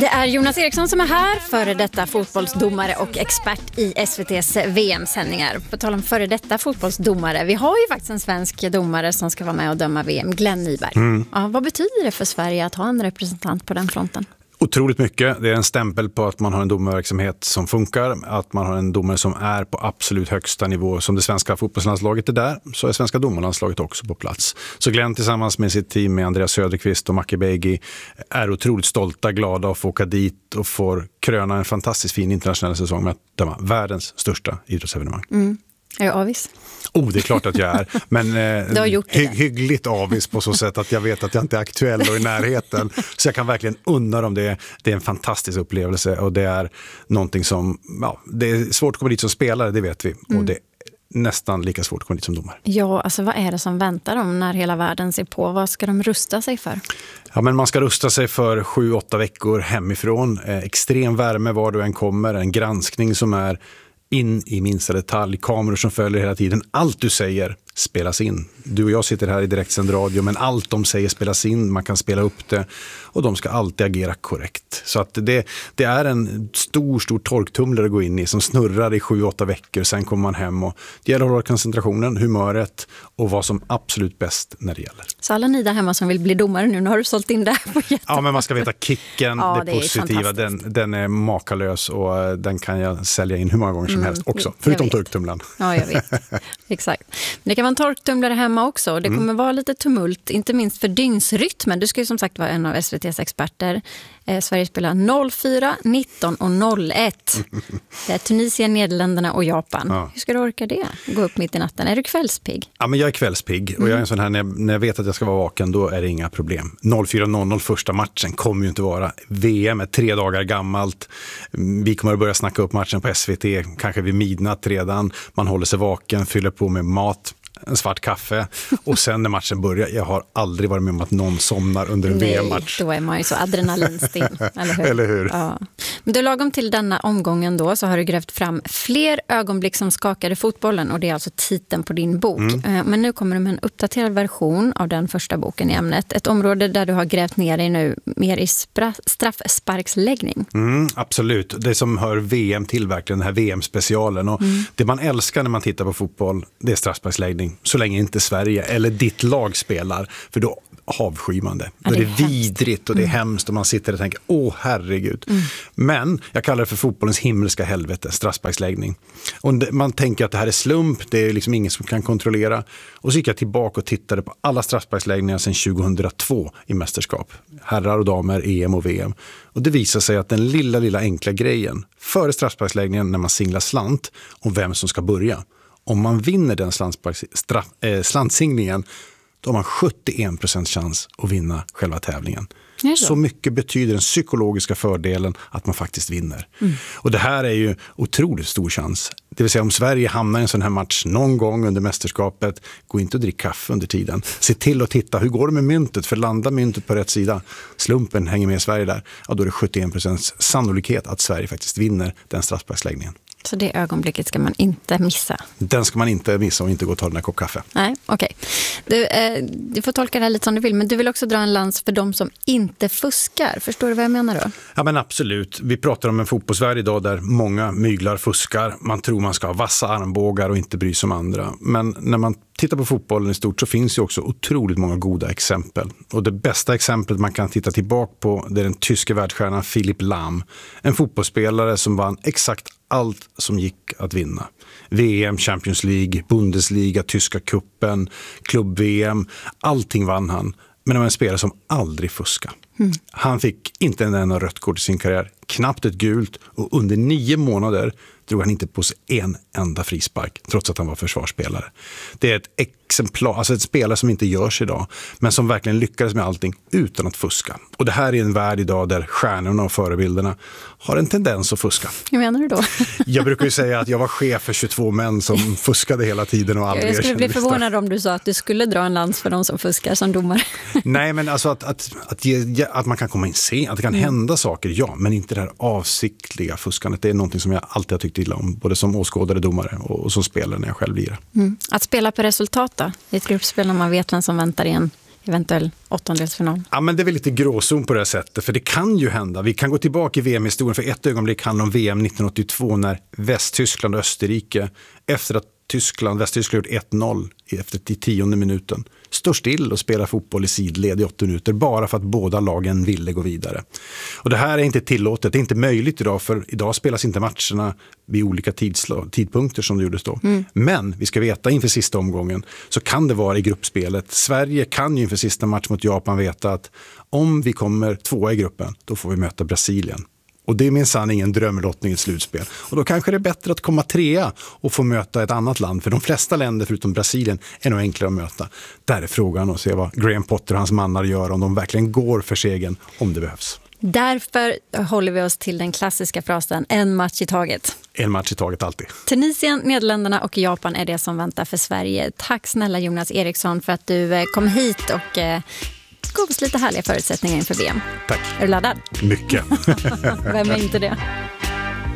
Det är Jonas Eriksson som är här, före detta fotbollsdomare och expert i SVT:s VM-sändningar. På tal om före detta fotbollsdomare, vi har ju faktiskt en svensk domare som ska vara med och döma VM, Glenn Nyberg. Ja, vad betyder det för Sverige att ha en representant på den fronten? Otroligt mycket. Det är en stämpel på att man har en domarverksamhet som funkar, att man har en domare som är på absolut högsta nivå. Som det svenska fotbollslandslaget är där, så är svenska domarlandslaget också på plats. Så Glenn tillsammans med sitt team med Andreas Söderqvist och Macke Begi är otroligt stolta, glada att få åka dit och får kröna en fantastiskt fin internationell säsong med att döma världens största idrottsevenemang. Är du avis? Det är klart att jag är. Men hyggligt avis på så sätt att jag vet att jag inte är aktuell och i närheten. Så jag kan verkligen undra om det. Det är en fantastisk upplevelse och det är någonting som, det är svårt att komma dit som spelare, det vet vi. Och det är nästan lika svårt att komma dit som domare. Ja, alltså vad är det som väntar dem när hela världen ser på? Vad ska de rusta sig för? Ja, men man ska rusta sig för 7-8 veckor hemifrån. Extrem värme var du än kommer. En granskning som är in i minsta detalj, kameror som följer hela tiden. Allt du säger spelas in. Du och jag sitter här i direktsänd radio, men allt de säger spelas in. Man kan spela upp det och de ska alltid agera korrekt. Så att det är en stor torktumlare att gå in i som snurrar i 7-8 veckor. Sen kommer man hem och det gäller att hålla koncentrationen, humöret och vad som absolut bäst när det gäller. Så alla ni där hemma som vill bli domare nu har du sålt in det här på jättemycket. Ja, men man ska veta kicken, det positiva, den är makalös och den kan jag sälja in hur många gånger som helst också, förutom torktumlaren. Ja, jag vet. Exakt. Men det kan vara en torktumlare hemma också. Det kommer vara lite tumult, inte minst för dygnsrytmen. Du ska ju som sagt vara en av SVT:s experter. Sverige spelar 04, 19 och 01. Det är Tunisien, Nederländerna och Japan. Ja. Hur ska du orka det? Gå upp mitt i natten. Är du kvällspigg? Ja, men jag är kvällspigg. Och jag är en sån här, när jag vet att jag ska vara vaken, då är det inga problem. 04.00 första matchen kommer ju inte vara. VM är 3 dagar gammalt. Vi kommer att börja snacka upp matchen på SVT. Kanske vid midnatt redan. Man håller sig vaken, fyller på med mat. En svart kaffe och sen när matchen börjar, jag har aldrig varit med om att någon somnar under en VM-match. Då är man ju så adrenalinstim, eller hur? Eller hur? Ja. Men du, lagom till denna omgången då så har du grävt fram fler ögonblick som skakade fotbollen och det är alltså titeln på din bok. Men nu kommer du med en uppdaterad version av den första boken i ämnet. Ett område där du har grävt ner dig nu mer i straffsparksläggning. Absolut. Det som hör VM till verkligen, den här VM-specialen. Och det man älskar när man tittar på fotboll, det är straffsparksläggning. Så länge inte Sverige eller ditt lag spelar, för då avskyr man det. Ja, det är vidrigt och det är hemskt och man sitter och tänker, herregud. Men jag kallar det för fotbollens himmelska helvete, straffsparksläggning. Och man tänker att det här är slump, det är liksom ingen som kan kontrollera. Och så gick jag tillbaka och tittade på alla straffsparksläggningar sedan 2002 i mästerskap. Herrar och damer, EM och VM. Och det visar sig att den lilla enkla grejen före straffsparksläggningen när man singlar slant om vem som ska börja. Om man vinner den slantsinglingen, då har man 71% chans att vinna själva tävlingen. Så mycket betyder den psykologiska fördelen att man faktiskt vinner. Och det här är ju otroligt stor chans. Det vill säga om Sverige hamnar i en sån här match någon gång under mästerskapet, gå inte och drick kaffe under tiden. Se till att titta, hur går det med myntet? För landar myntet på rätt sida, slumpen hänger med Sverige där, då är det 71% sannolikhet att Sverige faktiskt vinner den straffsparksläggningen. Så det ögonblicket ska man inte missa? Den ska man inte missa och inte gå och ta den här kopp kaffe. Nej, okej. Du får tolka det här lite som du vill, men du vill också dra en lans för de som inte fuskar. Förstår du vad jag menar då? Ja, men absolut. Vi pratar om en fotbollsvärld idag där många myglar fuskar. Man tror man ska ha vassa armbågar och inte bry sig om andra. Men när man tittar på fotbollen i stort så finns ju också otroligt många goda exempel. Och det bästa exemplet man kan titta tillbaka på, det är den tyske världsstjärnan Philipp Lahm. En fotbollsspelare som vann exakt allt som gick att vinna. VM, Champions League, Bundesliga, tyska kuppen, klubb-VM. Allting vann han. Men det var en spelare som aldrig fuskade. Han fick inte en enda rött kort i sin karriär. Knappt ett gult. Och under 9 månader drog han inte på sig en enda frispark. Trots att han var försvarsspelare. Det är ett exemplar, alltså ett spelare som inte görs idag. Men som verkligen lyckades med allting utan att fuska. Och det här är en värld idag där stjärnorna och förebilderna har en tendens att fuska. Hur menar du då? Jag brukar ju säga att jag var chef för 22 män som fuskade hela tiden och aldrig. Jag skulle bli förvånad om du sa att du skulle dra en lans för de som fuskar som domare. Nej, men alltså att man kan komma in sent, att det kan hända saker, ja, men inte det här avsiktliga fuskandet. Det är någonting som jag alltid har tyckt illa om, både som åskådare, domare och som spelare när jag själv lirar. Att spela på resultat då? I ett gruppspel när man vet vem som väntar i eventuell åttondelsfinal? Ja, men det är väl lite gråzon på det här sättet, för det kan ju hända. Vi kan gå tillbaka i VM-historien, för ett ögonblick handlar om VM 1982 när Västtyskland och Österrike, efter att Västtyskland gjort 1-0 efter 10:e minuten, står still och spelar fotboll i sidled i 8 minuter bara för att båda lagen ville gå vidare. Och det här är inte tillåtet, det är inte möjligt idag, för idag spelas inte matcherna vid olika tidpunkter som det gjordes då. Men vi ska veta inför sista omgången så kan det vara i gruppspelet. Sverige kan ju inför sista match mot Japan veta att om vi kommer 2 i gruppen, då får vi möta Brasilien. Och det är minsann ingen drömlottning i ett slutspel. Och då kanske det är bättre att komma 3 och få möta ett annat land. För de flesta länder förutom Brasilien är nog enklare att möta. Där är frågan att se vad Graham Potter och hans mannar gör, om de verkligen går för segern om det behövs. Därför håller vi oss till den klassiska frasen, en match i taget. En match i taget alltid. Tunisien, Nederländerna och Japan är det som väntar för Sverige. Tack snälla Jonas Eriksson för att du kom hit och gav oss lite härliga förutsättningar inför VM. Tack. Är du laddad? Mycket. Vem är inte det?